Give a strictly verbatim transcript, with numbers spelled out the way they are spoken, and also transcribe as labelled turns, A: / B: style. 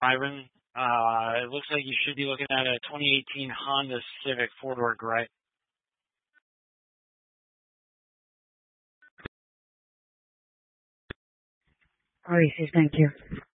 A: driving. Uh, it looks like you should be looking at a twenty eighteen Honda Civic four-door gray.
B: All right, thank you.